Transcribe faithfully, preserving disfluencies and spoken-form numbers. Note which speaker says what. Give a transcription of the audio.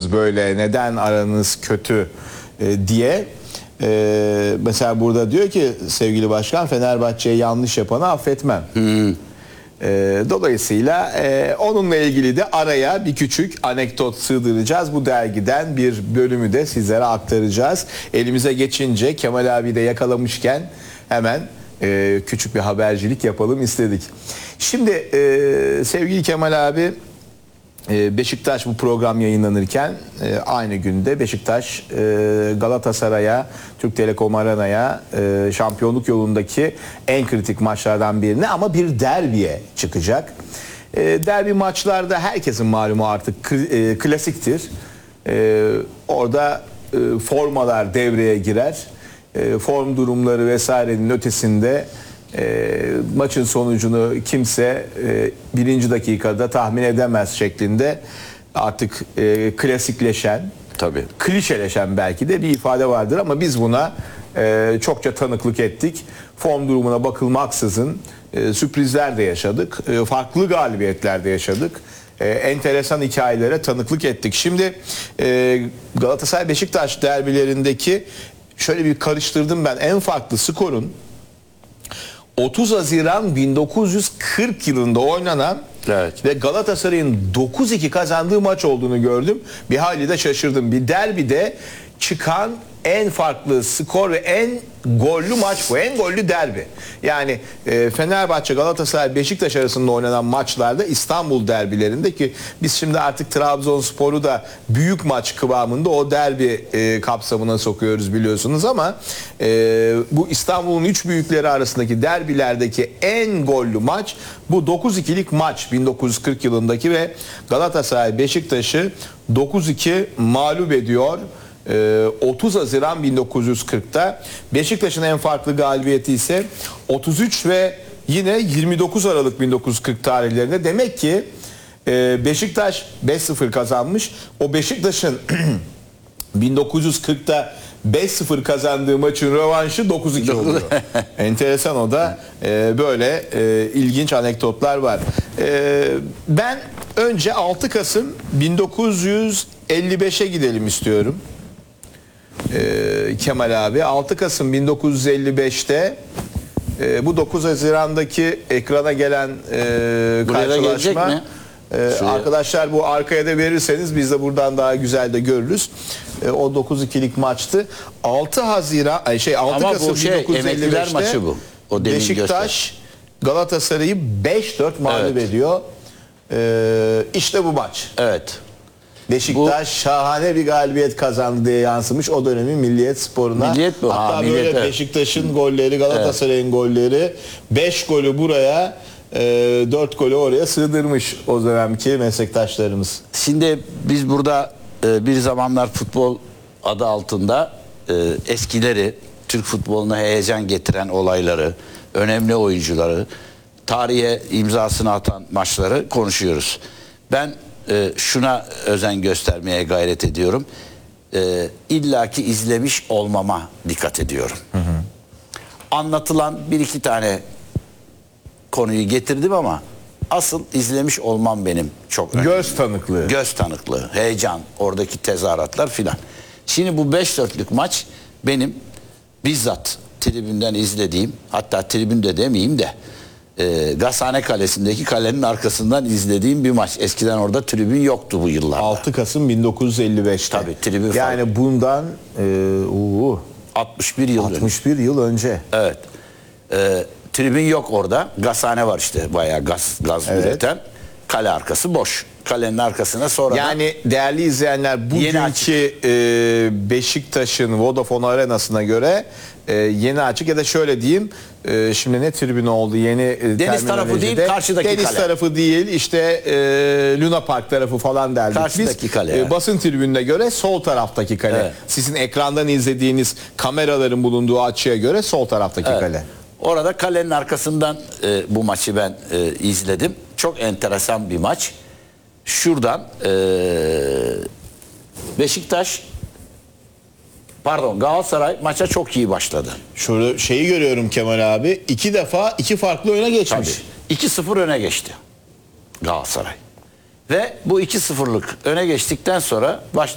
Speaker 1: yaptınız böyle, neden aranız kötü e, diye. E, mesela burada diyor ki sevgili başkan, Fenerbahçe'ye yanlış yapanı affetmem.
Speaker 2: Hmm.
Speaker 1: E, dolayısıyla e, onunla ilgili de araya bir küçük anekdot sığdıracağız. Bu dergiden bir bölümü de sizlere aktaracağız. Elimize geçince, Kemal abi de yakalamışken hemen e, küçük bir habercilik yapalım istedik. Şimdi e, sevgili Kemal abi, e, Beşiktaş bu program yayınlanırken e, aynı günde Beşiktaş e, Galatasaray'a, Türk Telekom Arena'ya e, şampiyonluk yolundaki en kritik maçlardan birine, ama bir derbiye çıkacak. E, derbi maçlarda herkesin malumu artık kl- e, klasiktir. E, orada e, formalar devreye girer. E, form durumları vesairenin ötesinde e, maçın sonucunu kimse e, birinci dakikada tahmin edemez şeklinde artık e, klasikleşen,
Speaker 2: Tabii.
Speaker 1: klişeleşen belki de bir ifade vardır, ama biz buna e, çokça tanıklık ettik. Form durumuna bakılmaksızın e, sürprizler de yaşadık, e, farklı galibiyetler de yaşadık. E, enteresan hikayelere tanıklık ettik. Şimdi e, Galatasaray-Beşiktaş derbilerindeki şöyle bir karıştırdım ben. En farklı skorun otuz Haziran bin dokuz yüz kırk yılında oynanan,
Speaker 2: evet,
Speaker 1: ve Galatasaray'ın dokuz iki kazandığı maç olduğunu gördüm. Bir hayli de şaşırdım. Bir derbide çıkan en farklı skor ve en gollü maç bu. En gollü derbi. Yani e, Fenerbahçe, Galatasaray, Beşiktaş arasında oynanan maçlarda, İstanbul derbilerinde, ki biz şimdi artık Trabzonspor'u da büyük maç kıvamında o derbi e, kapsamına sokuyoruz biliyorsunuz, ama e, bu İstanbul'un üç büyükleri arasındaki derbilerdeki en gollü maç bu dokuz ikilik maç bin dokuz yüz kırk yılındaki ve Galatasaray Beşiktaş'ı dokuz iki mağlup ediyor. otuz Haziran bin dokuz yüz kırk'ta. Beşiktaş'ın en farklı galibiyeti ise otuz üç ve yine yirmi dokuz Aralık bin dokuz yüz kırk tarihlerinde. Demek ki Beşiktaş beş sıfır kazanmış. O Beşiktaş'ın bin dokuz yüz kırk'ta beş sıfır kazandığı maçın rövanşı dokuz iki oluyor. Enteresan, o da böyle ilginç anekdotlar var. Ben önce altı Kasım bin dokuz yüz elli beş'e gidelim istiyorum. Ee, Kemal abi, altı Kasım bin dokuz yüz elli beş'te e, bu dokuz Haziran'daki ekrana gelen e, karşılaşma, e, arkadaşlar bu arkaya da verirseniz biz de buradan daha güzel de görürüz. E, o dokuz ikilik maçtı. altı Haziran ay şey altı
Speaker 2: Ama
Speaker 1: Kasım
Speaker 2: bu şey,
Speaker 1: bin dokuz yüz elli beş'te
Speaker 2: maçı bu. O
Speaker 1: Beşiktaş Galatasaray'ı beş dört mağlup evet. ediyor. E, işte bu maç.
Speaker 2: Evet.
Speaker 1: Beşiktaş bu, şahane bir galibiyet kazandı diye yansımış o dönemin Milliyet Spor'una.
Speaker 2: Milliyet bu.
Speaker 1: Hatta
Speaker 2: ha,
Speaker 1: böyle
Speaker 2: milliyet,
Speaker 1: Beşiktaş'ın evet. golleri, Galatasaray'ın evet. golleri, beş golü buraya, e, dört golü oraya sığdırmış o dönemki meslektaşlarımız.
Speaker 2: Şimdi biz burada e, bir zamanlar futbol adı altında e, eskileri, Türk futboluna heyecan getiren olayları, önemli oyuncuları, tarihe imzasını atan maçları konuşuyoruz. Ben e, şuna özen göstermeye gayret ediyorum. E, illaki izlemiş olmama dikkat ediyorum. Hı hı. Anlatılan bir iki tane konuyu getirdim ama asıl izlemiş olmam benim çok önemli.
Speaker 1: Göz tanıklığı.
Speaker 2: Göz tanıklığı, heyecan, oradaki tezahüratlar filan. Şimdi bu beş dörtlük maç benim bizzat tribünden izlediğim, hatta tribünde demeyeyim de e, Gazhane Kalesi'ndeki kalenin arkasından izlediğim bir maç. Eskiden orada tribün yoktu bu yıllarda.
Speaker 1: altı Kasım bin dokuz yüz elli beş'te.
Speaker 2: Tabii tribün
Speaker 1: yani falan. Bundan e, uu,
Speaker 2: altmış bir yıl
Speaker 1: altmış bir yıl önce.
Speaker 2: Evet. E, tribün yok orada. Gazhane var işte, bayağı gaz, gaz evet. üreten. Kale arkası boş. Kalenin arkasına sonra
Speaker 1: yani değerli izleyenler, bugünkü e, Beşiktaş'ın Vodafone Arena'sına göre e, yeni açık, ya da şöyle diyeyim, e, şimdi ne tribünü oldu yeni e,
Speaker 2: deniz tarafı değil, karşıdaki
Speaker 1: deniz
Speaker 2: kale.
Speaker 1: tarafı değil, işte e, Luna Park tarafı falan derdik
Speaker 2: karşıdaki
Speaker 1: biz.
Speaker 2: Kale
Speaker 1: E,
Speaker 2: yani.
Speaker 1: basın tribününe göre sol taraftaki kale. Evet. Sizin ekrandan izlediğiniz kameraların bulunduğu açıya göre sol taraftaki evet. kale.
Speaker 2: Orada kalenin arkasından e, bu maçı ben e, izledim. Çok enteresan bir maç. Şuradan e, Beşiktaş pardon Galatasaray maça çok iyi başladı.
Speaker 1: Şurada şeyi görüyorum Kemal abi. iki defa iki farklı öne geçmiş.
Speaker 2: iki sıfır öne geçti Galatasaray. Ve bu iki sıfırlık öne geçtikten sonra baş,